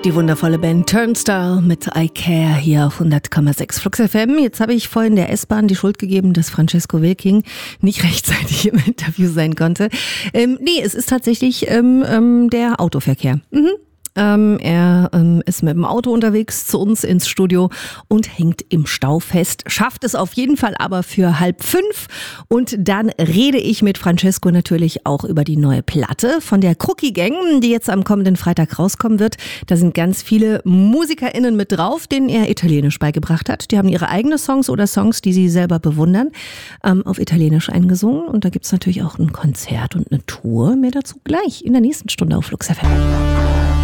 Die wundervolle Band Turnstile mit I Care hier auf 100,6 Flux FM. Jetzt habe ich vorhin der S-Bahn die Schuld gegeben, dass Francesco Wilking nicht rechtzeitig im Interview sein konnte. Nee, es ist tatsächlich der Autoverkehr. Er ist mit dem Auto unterwegs zu uns ins Studio und hängt im Stau fest. Schafft es auf jeden Fall aber für 4:30. Und dann rede ich mit Francesco natürlich auch über die neue Platte von der Crookie Gang, die jetzt am kommenden Freitag rauskommen wird. Da sind ganz viele MusikerInnen mit drauf, denen er Italienisch beigebracht hat. Die haben ihre eigenen Songs oder Songs, die sie selber bewundern, auf Italienisch eingesungen. Und da gibt es natürlich auch ein Konzert und eine Tour. Mehr dazu gleich in der nächsten Stunde auf Flux FM.